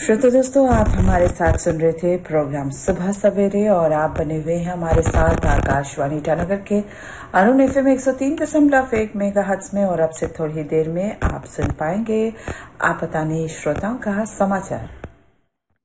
श्रोता दोस्तों, आप हमारे साथ सुन रहे थे प्रोग्राम सुबह सवेरे और आप बने हुए हैं हमारे साथ आकाशवाणी ईटानगर के अरुण एफएम 103.1 मेगाहर्ट्ज में। और अब से थोड़ी देर में आप सुन पाएंगे आप बताने श्रोताओं का समाचार।